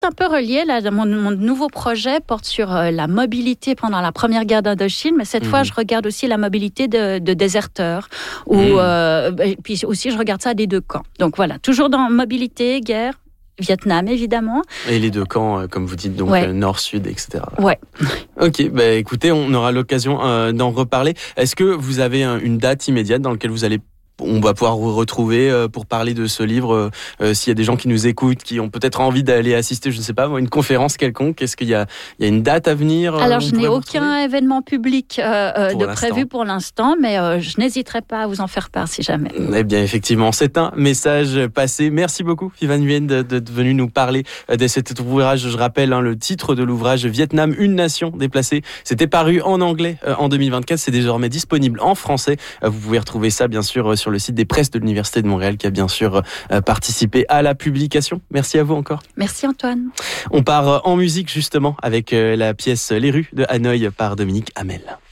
un peu relié. Là, mon nouveau projet porte sur la mobilité pendant la première guerre d'Indochine, mais cette fois, je regarde aussi la mobilité de déserteurs. Et puis aussi, je regarde ça des deux camps. Donc voilà, toujours dans mobilité, guerre, Vietnam évidemment. Et les deux camps, comme vous dites, donc nord, sud, etc. Ouais. Ok, écoutez, on aura l'occasion d'en reparler. Est-ce que vous avez une date immédiate dans laquelle on va pouvoir vous retrouver pour parler de ce livre, s'il y a des gens qui nous écoutent, qui ont peut-être envie d'aller assister, je ne sais pas, à une conférence quelconque. Est-ce qu'il y a une date à venir? Alors, je n'ai aucun événement public prévu pour l'instant, mais je n'hésiterai pas à vous en faire part si jamais. Eh bien, effectivement, c'est un message passé. Merci beaucoup, Phi Van Nguyen, d'être venu nous parler de cet ouvrage. Je rappelle le titre de l'ouvrage, Vietnam, une nation déplacée. C'était paru en anglais en 2024. C'est désormais disponible en français. Vous pouvez retrouver ça, bien sûr, sur le site des presses de l'Université de Montréal qui a bien sûr participé à la publication. Merci à vous encore. Merci Antoine. On part en musique justement avec la pièce Les rues de Hanoï par Dominique Hamel.